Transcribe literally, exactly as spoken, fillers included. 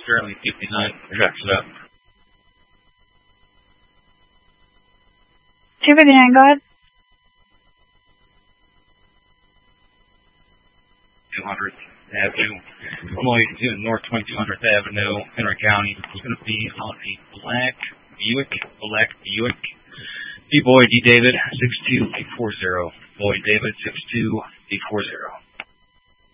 Sterling fifty-nine, tracks it up. two fifty-nine, go ahead. two hundredth Avenue, Illinois, North twenty-two hundredth Avenue, Henry County. It's going to be on a black Buick, black Buick. D. Boyd, D. David, six two eight four zero. Boyd David, six two eight four zero.